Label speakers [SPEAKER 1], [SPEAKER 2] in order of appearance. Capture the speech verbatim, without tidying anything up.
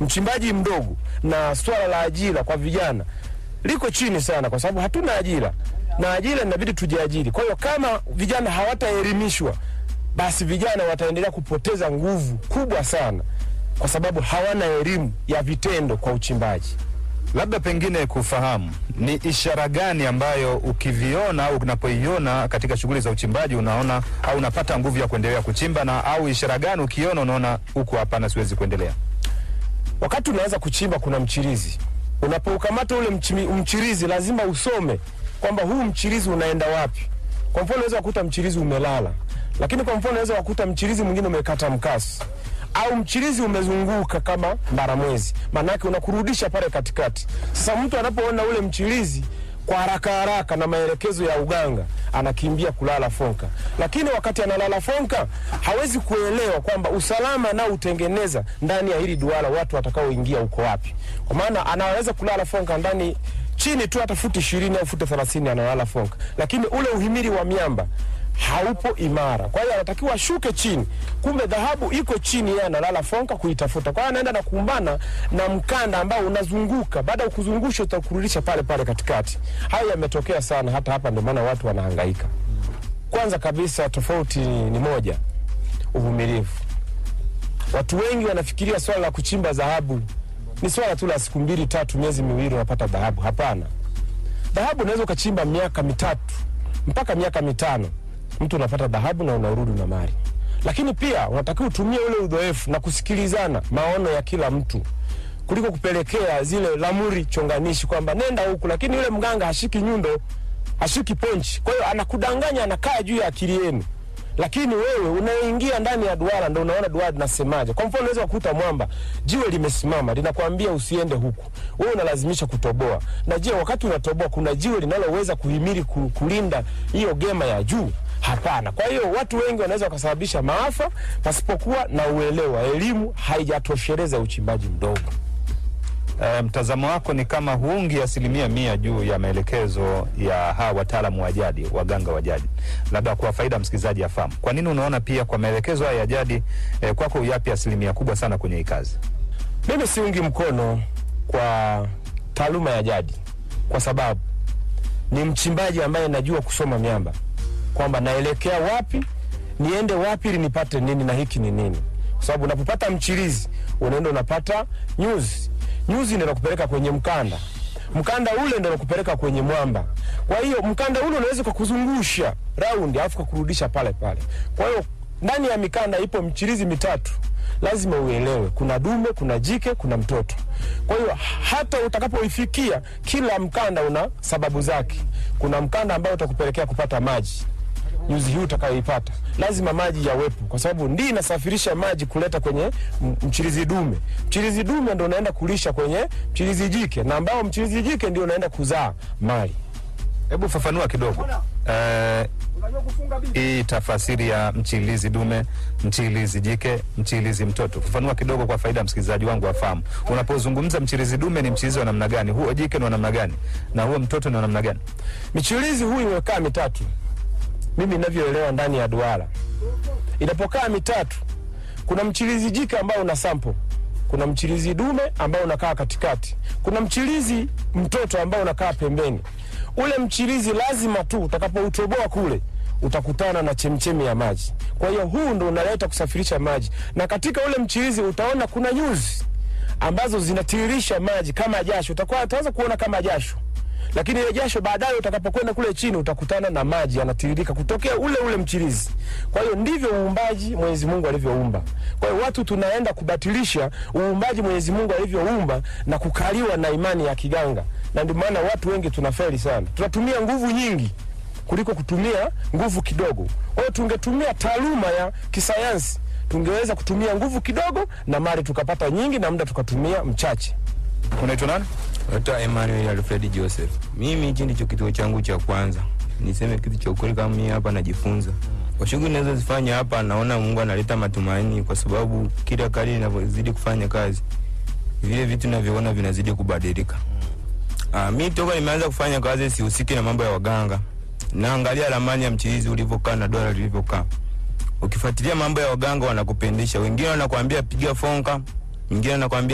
[SPEAKER 1] mchimbaji mdogo na swala la ajira kwa vijana liko chini sana, kwa sababu hatuna ajira na ajira inabidi tujiajiri. Kwa hiyo kama vijana hawataelimishwa, basi vijana wataendelea kupoteza nguvu kubwa sana, kwa sababu hawana elimu ya vitendo kwa uchimbaji.
[SPEAKER 2] Labda pengine kufahamu ni ishara gani ambayo ukiviona au unapoiona katika shughuli za uchimbaji unaona au unapata nguvu ya kuendelea kuchimba, na au ishara gani ukiona unaona huko hapana siwezi kuendelea?
[SPEAKER 1] Wakati unaanza kuchimba kuna mchirizi. Unapoukamata ule mchirizi lazima usome kwamba huu mchirizi unaenda wapi. Kwa mfano unaweza kukuta mchirizi umelala, lakini kwa mfano unaweza kukuta mchirizi mwingine umekata mkasi, au mchirizi umezunguka kama mbaramwezi, maana yake unakurudisha pale katikati. Sasa mtu anapoona ule mchirizi kwa haraka haraka na maelekezo ya uganga anakimbia kulala fonka, lakini wakati analala fonka hawezi kuelewa kwamba usalama na utengeneza ndani ya hili duara watu watakaoingia uko wapi. Kwa maana anaweza kulala fonka ndani chini tu hata futi ishirini au futi thelathini analala fonka, lakini ule uhimili wa miamba haupo imara. Kwa hiyo anatakiwa shuke chini, kumbe dhahabu iko chini, yeye analala fonka kuitafuta. Kwa hiyo anaenda na kuumbana na mkanda ambao unazunguka, baada ya kuzungusha utakurudisha pale pale katikati. Hayo yametokea sana hata hapa, ndio maana watu wanahangaika. Kwanza kabisa tofauti ni moja, uvumilivu. Watu wengi wanafikiria swala la kuchimba dhahabu ni swala tu la siku mbili tatu, miezi miwili unapata dhahabu. Hapana. Dhahabu unaweza ukachimba miaka mitatu mpaka miaka mitano, mtu unapata dhahabu na unarudi na mali. Lakini pia unatakiwa utumie ule uzoefu na kusikilizana maono ya kila mtu, kuliko kupelekea zile lamuri chonganishi kwamba nenda huku, lakini yule mganga hashiki nyundo, hashiki ponchi. Kwa hiyo anakudanganya, anakaa juu ya akili yenu. Lakini wewe unaingia ndani ya duara ndio unaona duara linasemaje. Kwa mfano unaweza kukuta mwamba jiwe limesimama linakwambia usiende huku, wewe unalazimisha kutoboa. Na je, wakati unatoboa kuna jiwe linaloweza kuhimili kulinda hiyo gema ya juu? Hapana. Kwa hiyo watu wengi wanaweza kusababisha maafa pasipokuwa na uelewa. Elimu haijatosheleza uchimbaji mdogo.
[SPEAKER 2] E, mtazamo wako ni kama huungi asilimia mia juu ya maelekezo ya hawa wataalamu wa jadi, waganga wa jadi. Labda kwa faida msikilizaji afahamu, kwa nini unaona pia kwa maelekezo haya ya jadi e, kwako uyapi asilimia kubwa sana kwenye hii kazi?
[SPEAKER 1] Mimi siungi mkono kwa taaluma ya jadi, kwa sababu ni mchimbaji ambaye najua kusoma miamba, kwamba naelekea wapi, niende wapi ili nipate nini na hiki ni nini. Kwa sababu unapopata mchirizi unaenda unapata nyuzi. Nyuzi ndio inakupeleka kwenye mkanda. Mkanda ule ndio unakupeleka kwenye mwamba. Kwa hiyo mkanda ule unaweza kukuzungusha round afu kukurudisha pale pale. Kwa hiyo ndani ya mikanda ipo mchirizi mitatu. Lazima uelewe kuna dume, kuna jike, kuna mtoto. Kwa hiyo hata utakapoifikia kila mkanda una sababu zake. Kuna mkanda ambao utakupelekea kupata maji. Nyuzi hii utakayoipata lazima maji yawepo, kwa sababu ndiyo inasafirisha maji kuleta kwenye mchirizi dume. Mchirizi dume ndio unaenda kulisha kwenye mchirizi jike, na ambao mchirizi jike ndio unaenda kuzaa mali.
[SPEAKER 2] Hebu fafanua kidogo eh hii tafasiri ya mchirizi dume, mchirizi jike, mchirizi mtoto. Fafanua kidogo kwa faida msikilizaji wangu afahamu. Unapozungumza mchirizi dume ni mchirizi wa namna gani? Huo jike ni wa namna gani? Na huo mtoto ni wa namna gani?
[SPEAKER 1] Michirizi huu imekaa mitatu. Mimi ninavyoelewa ndani ya duara, inapokaa mitatu, kuna mchirizi jike ambao una sample, kuna mchirizi dume ambao unakaa katikati, kuna mchirizi mtoto ambao unakaa pembeni. Ule mchirizi lazima tu utakapoutoboa kule utakutana na chemchemi ya maji. Kwa hiyo huu ndio unaleta kusafirisha maji, na katika ule mchirizi utaona kuna nyuzi ambazo zinatiririsha maji kama jasho. Utakuwa utaanza kuona kama jasho, lakini ile jasho baadaye utakapokwenda kule chini utakutana na maji yanatiririka kutokea ule ule mchirizi. Kwa hiyo ndivyo uumbaji Mwenyezi Mungu alivyoumba. Kwa hiyo watu tunaenda kubatilisha uumbaji Mwenyezi Mungu alivyoumba na kukaliwa na imani ya kiganga. Na ndio maana watu wengi tunafeli sana. Tunatumia nguvu nyingi kuliko kutumia nguvu kidogo. Kwa hiyo tungetumia taaluma ya kisayansi, tungeweza kutumia nguvu kidogo na mali tukapata nyingi, na muda tukatumia mchache.
[SPEAKER 2] Unaitwa nani?
[SPEAKER 3] Naitwa Emmanuel Alfred Joseph. Mimi hichi ndicho kituo changu cha kwanza. Niseme kitu cha ukweli, kama mimi hapa najifunza. Kwa shughuli ninazozifanya hapa naona Mungu analeta matumaini, kwa sababu kila kali ninavyozidi kufanya kazi vile vitu ninavyoona vinazidi kubadilika. Ah, mimi toka nimeanza kufanya kazi sihusiki na mambo ya waganga. Naangalia ramani ya mchirizi ulivyokaa na dola lilivyokaa. Ukifuatilia mambo ya waganga wanakupendesha. Wengine wanakuambia piga fonka, wengine wanakuambia